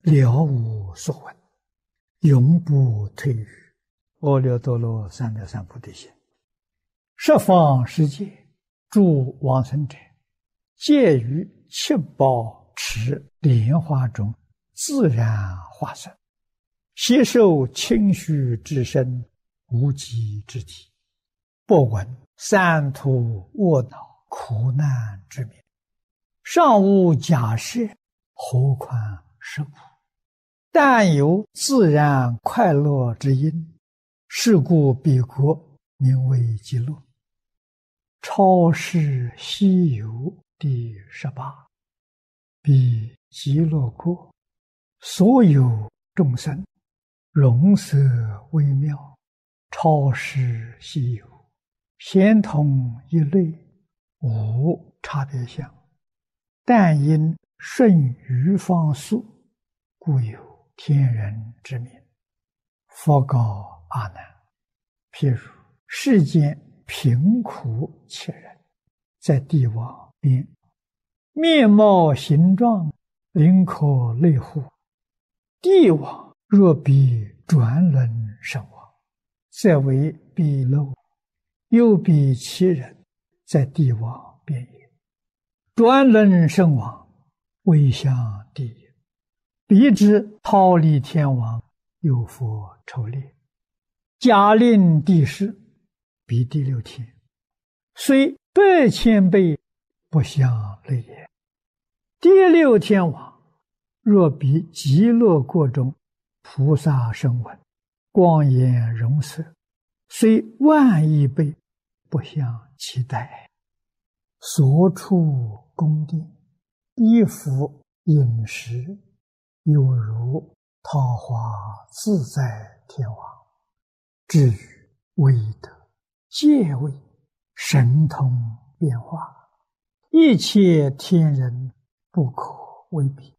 了无所闻，永不退于阿耨多罗三藐三菩提心。十方世界诸往生者，皆于七宝池莲花中自然化身，悉受清虚之身，无极之体，不闻三途卧恼苦难之名，尚无假设，何况是苦？但有自然快乐之因，是故彼国名为极乐。超世西游第18，彼极乐国所有众生，容色微妙，超世西游，咸同一类，无差别相，但因顺于方速，故有天人之名。佛告阿难：譬如世间贫苦切人，在地网边，面貌形状，灵可类乎？地网若比转轮身亡，则为彼漏；又比其人，在地网边也。转轮身亡，未向地也。彼之忉利天王，有佛抽列，假令地势，彼第六天，虽8,000倍，不相类也。第六天王，若比极乐国中菩萨声闻，光颜容色，虽万亿倍，不相期待。所处宫殿，衣服饮食，有如桃花自在天王。至于威德、戒位、神通变化，一切天人不可为比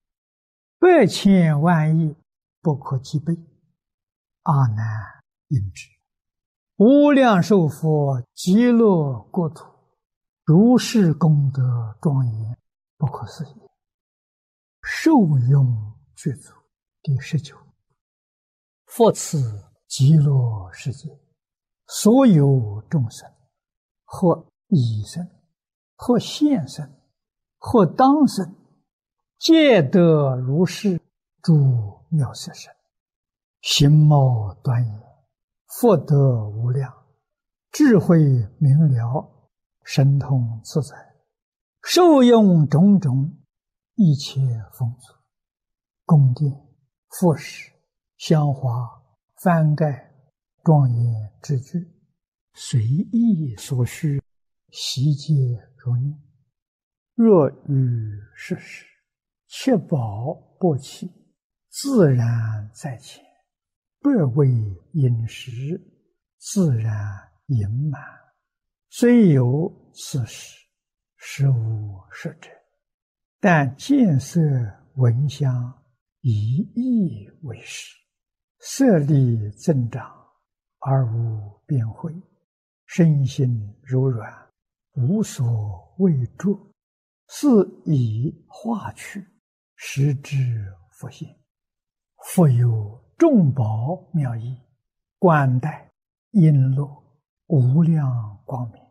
，8,000万亿不可计备。阿难应知，无量寿佛极乐国土，如是功德庄严，不可思议。受用具足第19。复次极乐世界，所有众生，或已生，或现生，或当生，皆得如是诸妙色身，形貌端严，福德无量，智慧明了，神通自在，受用种种一切丰足，宫殿、服饰、香花、幡盖、庄严之具，随意所需，悉皆如念。若于世时，七宝不起，自然在前，不为饮食，自然盈满。虽有此时，实无实者，但见色闻香，以意为食，色力增长，而无边慧，身心柔软，无所畏著，是以化去，实之复现。复有众宝妙义，冠带璎珞，无量光明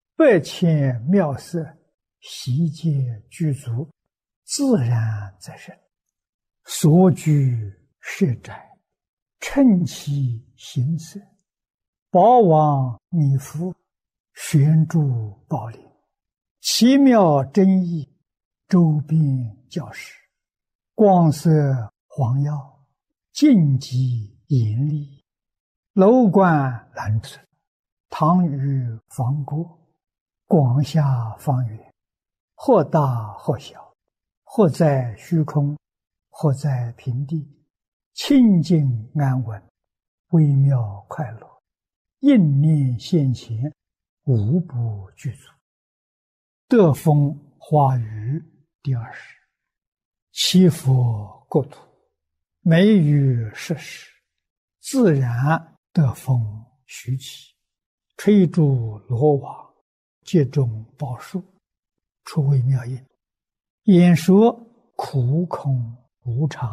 ，8,000妙色，悉皆具足，自然在身。所居舍宅，称其形色，宝王弥覆，悬诸宝林，奇妙真意，周边教室，光色黄耀，净极严厉，楼观蓝色，堂宇方郭，广厦方圆，或大或小，或在虚空，或在平地，清净安稳，微妙快乐，应念现前，无不具足。得风花雨第20。七佛国土，每于世时，自然得风徐起，吹诸罗网，皆种宝树，出微妙音，演说苦空无常